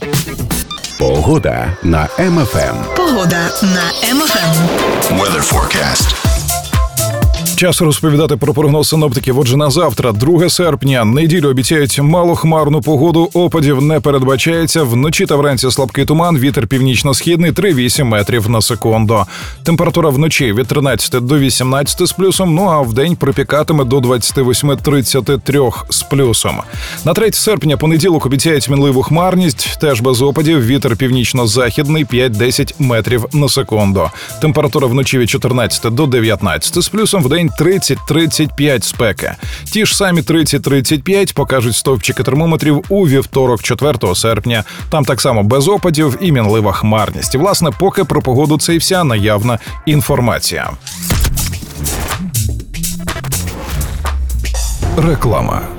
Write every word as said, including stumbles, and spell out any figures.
Погода на Ем Еф Ем. Погода на Ем Еф Ем. Weather forecast. Час розповідати про прогноз синоптиків. Отже, на завтра, друге серпня, неділю обіцяють малохмарну погоду, опадів не передбачається. Вночі та вранці слабкий туман, вітер північно-східний три-вісім метрів на секунду. Температура вночі від тринадцяти до вісімнадцяти з плюсом, ну а вдень припікатиме до двадцять вісім - тридцять три з плюсом. На третє серпня, понеділок, обіцяють мінливу хмарність, теж без опадів, вітер північно-західний п'ять-десять метрів на секунду. Температура вночі від чотирнадцяти до дев'ятнадцяти з плюсом, вдень тридцять - тридцять п'ять спеки. Ті ж самі тридцять - тридцять п'ять покажуть стовпчики термометрів у вівторок, четвертого серпня. Там так само без опадів і мінлива хмарність. І, власне, поки про погоду це і вся наявна інформація. Реклама.